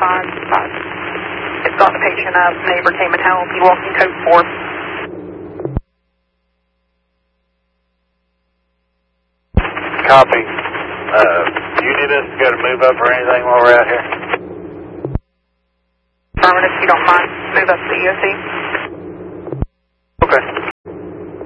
It's got the patient up. Neighbor came and helped. He walking code 4. Copy. Do you need us to go to move up or anything while we're out here? Affirmative, if you don't mind. Move up to the EOC.